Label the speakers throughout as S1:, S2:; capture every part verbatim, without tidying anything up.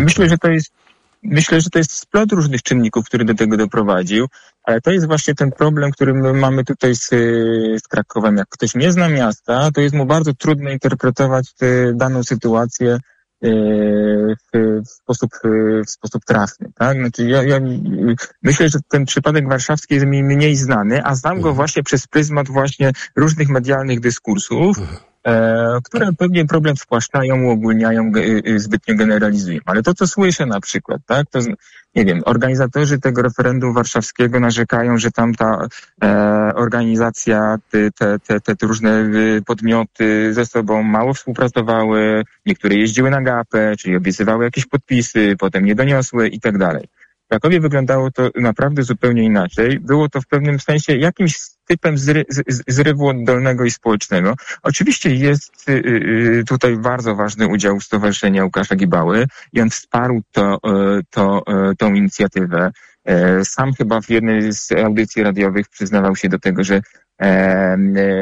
S1: Myślę, że to jest Myślę, że to jest splot różnych czynników, który do tego doprowadził, ale to jest właśnie ten problem, który my mamy tutaj z, z Krakowem. Jak ktoś nie zna miasta, to jest mu bardzo trudno interpretować tę daną sytuację w, w sposób, w sposób trafny, tak? Znaczy ja, ja myślę, że ten przypadek warszawski jest mi mniej znany, a znam go właśnie przez pryzmat właśnie różnych medialnych dyskursów, e, które pewnie problem spłaszczają, uogólniają, e, zbytnio generalizują. Ale to, co słyszę na przykład, tak, to nie wiem, organizatorzy tego referendum warszawskiego narzekają, że tam ta e, organizacja, te, te, te, te różne podmioty ze sobą mało współpracowały, niektóre jeździły na gapę, czyli obiecywały jakieś podpisy, potem nie doniosły i tak dalej. W Krakowie wyglądało to naprawdę zupełnie inaczej. Było to w pewnym sensie jakimś typem zry, z, zrywu oddolnego i społecznego. Oczywiście jest y, y, tutaj bardzo ważny udział Stowarzyszenia Łukasza Gibały i on wsparł to, y, to, y, tą inicjatywę. Y, sam chyba w jednej z audycji radiowych przyznawał się do tego, że E, e,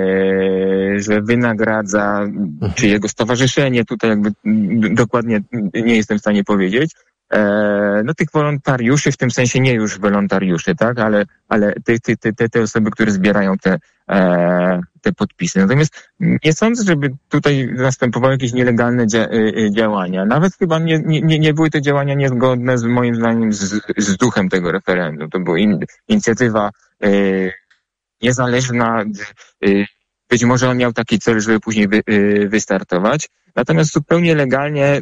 S1: że wynagradza, czy jego stowarzyszenie, tutaj jakby dokładnie nie jestem w stanie powiedzieć, e, no tych wolontariuszy, w tym sensie nie już wolontariuszy, tak, ale, ale te, te, te, te osoby, które zbierają te, e, te podpisy. Natomiast nie sądzę, żeby tutaj następowały jakieś nielegalne dzia, działania. Nawet chyba nie, nie, nie były to działania niezgodne z moim zdaniem z, z duchem tego referendum. To była in, inicjatywa e, niezależna, być może on miał taki cel, żeby później wy, wystartować. Natomiast zupełnie legalnie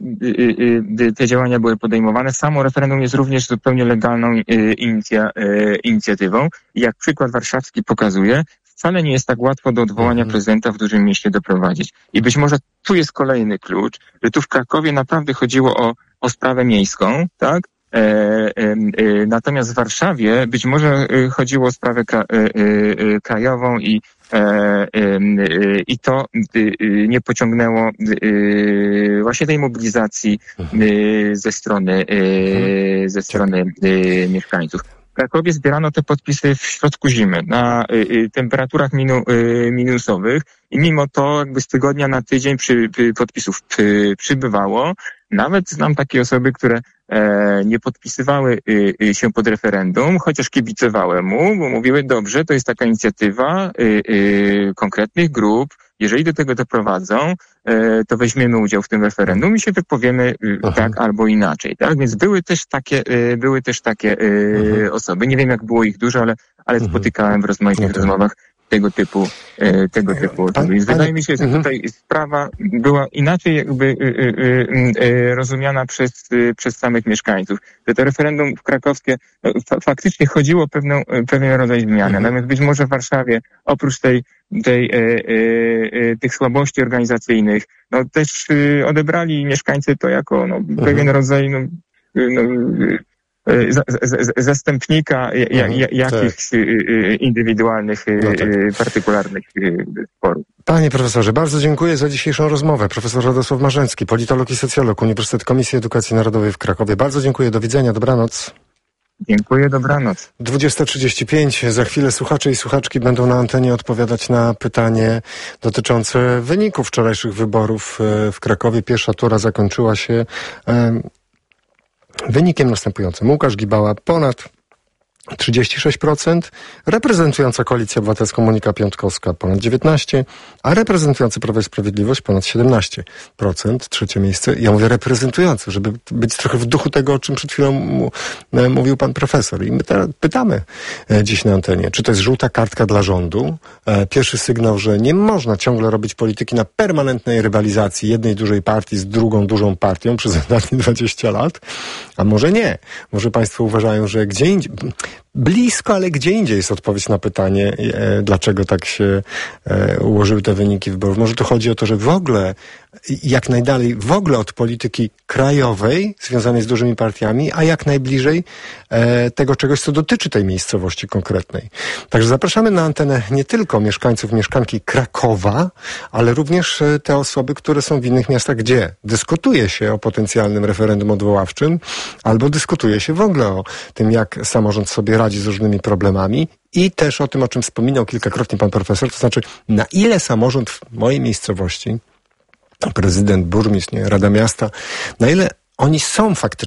S1: te działania były podejmowane. Samo referendum jest również zupełnie legalną inicja, inicjatywą. I jak przykład warszawski pokazuje, wcale nie jest tak łatwo do odwołania mhm. prezydenta w dużym mieście doprowadzić. I być może tu jest kolejny klucz, że tu w Krakowie naprawdę chodziło o, o sprawę miejską, tak? E, e, e, natomiast w Warszawie być może chodziło o sprawę kra, e, e, krajową i, e, e, i to e, nie pociągnęło e, właśnie tej mobilizacji e, ze strony, e, ze strony e, mieszkańców. W Krakowie zbierano te podpisy w środku zimy, na y, temperaturach minu, y, minusowych i mimo to jakby z tygodnia na tydzień przy, przy podpisów przy, przybywało. Nawet znam takie osoby, które e, nie podpisywały y, y, się pod referendum, chociaż kibicowały mu, bo mówiły, dobrze, to jest taka inicjatywa y, y, konkretnych grup, jeżeli do tego doprowadzą, e, to weźmiemy udział w tym referendum i się wypowiemy y, tak albo inaczej, tak? Więc były też takie, y, były też takie y, osoby. Nie wiem, jak było ich dużo, ale, ale spotykałem w rozmaitych rozmowach tego typu, e, tego typu osoby. Więc wydaje mi się, że tutaj sprawa była inaczej jakby y, y, y, rozumiana przez, y, przez samych mieszkańców. Że to referendum krakowskie no, fa- faktycznie chodziło o pewną, pewien rodzaj zmiany. Natomiast być może w Warszawie oprócz tej tej, e, e, tych słabości organizacyjnych, no też e, odebrali mieszkańcy to jako no, pewien rodzaj no, no, e, z, z, zastępnika ja, ja, jakichś tak. indywidualnych, no tak. partykularnych sporów.
S2: Panie profesorze, bardzo dziękuję za dzisiejszą rozmowę. Profesor Radosław Marzęcki, politolog i socjolog, Uniwersytet Komisji Edukacji Narodowej w Krakowie. Bardzo dziękuję, do widzenia, dobranoc.
S1: Dziękuję, dobranoc.
S2: dwudziesta trzydzieści pięć. Za chwilę słuchacze i słuchaczki będą na antenie odpowiadać na pytanie dotyczące wyników wczorajszych wyborów w Krakowie. Pierwsza tura zakończyła się um, wynikiem następującym. Łukasz Gibała ponad trzydzieści sześć procent, reprezentująca Koalicję Obywatelską Monika Piątkowska ponad dziewiętnaście procent, a reprezentujący Prawo i Sprawiedliwość ponad siedemnaście procent. Trzecie miejsce. Ja mówię reprezentujący, żeby być trochę w duchu tego, o czym przed chwilą mu, e, mówił pan profesor. I my teraz pytamy e, dziś na antenie, czy to jest żółta kartka dla rządu? E, pierwszy sygnał, że nie można ciągle robić polityki na permanentnej rywalizacji jednej dużej partii z drugą dużą partią przez ostatnie dwadzieścia lat. A może nie. Może państwo uważają, że gdzie indziej... Blisko, ale gdzie indziej jest odpowiedź na pytanie, e, dlaczego tak się e, ułożyły te wyniki wyborów. Może tu chodzi o to, że w ogóle, jak najdalej, w ogóle od polityki krajowej, związanej z dużymi partiami, a jak najbliżej e, tego czegoś, co dotyczy tej miejscowości konkretnej. Także zapraszamy na antenę nie tylko mieszkańców, mieszkanki Krakowa, ale również e, te osoby, które są w innych miastach, gdzie dyskutuje się o potencjalnym referendum odwoławczym, albo dyskutuje się w ogóle o tym, jak samorząd sobie radzi z różnymi problemami i też o tym, o czym wspominał kilkakrotnie pan profesor, to znaczy na ile samorząd w mojej miejscowości, prezydent, burmistrz, nie, Rada Miasta, na ile oni są faktycznie